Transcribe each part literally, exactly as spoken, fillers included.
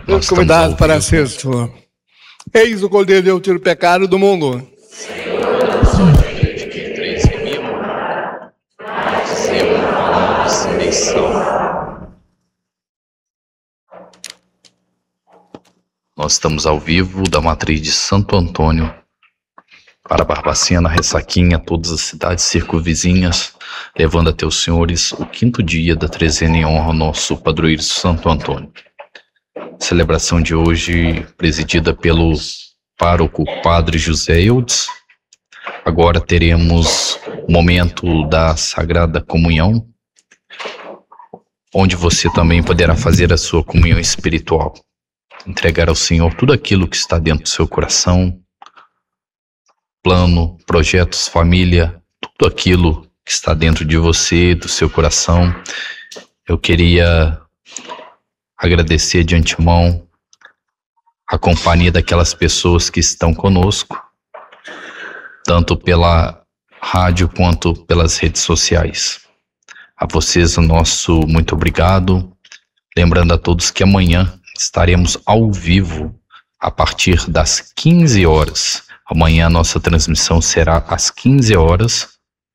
Nós convidados para sexto. Eis o Cordeiro de Deus, tira o pecado do mundo. Nós estamos ao vivo da matriz de Santo Antônio para Barbacena, Ressaquinha, todas as cidades circunvizinhas, levando até os senhores o quinto dia da trezena em honra ao nosso padroeiro Santo Antônio. Celebração de hoje presidida pelo pároco Padre José Eudes. Agora teremos o momento da Sagrada Comunhão, onde você também poderá fazer a sua comunhão espiritual. Entregar ao Senhor tudo aquilo que está dentro do seu coração, plano, projetos, família, tudo aquilo que está dentro de você, do seu coração. Eu queria agradecer de antemão a companhia daquelas pessoas que estão conosco, tanto pela rádio quanto pelas redes sociais. A vocês o nosso muito obrigado. Lembrando a todos que amanhã estaremos ao vivo a partir das quinze horas. Amanhã a nossa transmissão será às quinze horas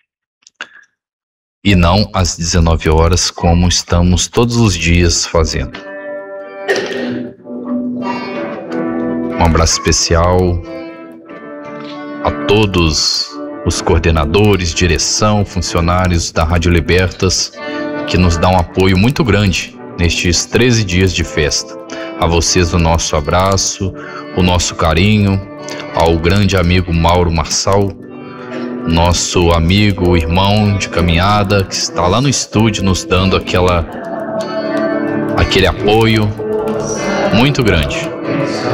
e não às dezenove horas, como estamos todos os dias fazendo. Um abraço especial a todos os coordenadores, direção, funcionários da Rádio Libertas, que nos dão um apoio muito grande nestes treze dias de festa. A vocês o nosso abraço, o nosso carinho, ao grande amigo Mauro Marçal, nosso amigo, irmão de caminhada, que está lá no estúdio nos dando aquela, aquele apoio muito grande.